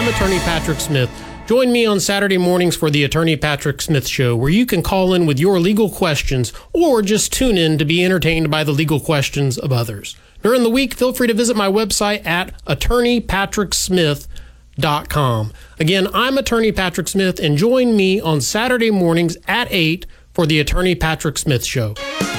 Attorney Patrick Smith. Join me on Saturday mornings for the Attorney Patrick Smith Show, where you can call in with your legal questions or just tune in to be entertained by the legal questions of others. During the week, feel free to visit my website at attorneypatricksmith.com. Again, I'm Attorney Patrick Smith, and join me on Saturday mornings at 8 for the Attorney Patrick Smith Show.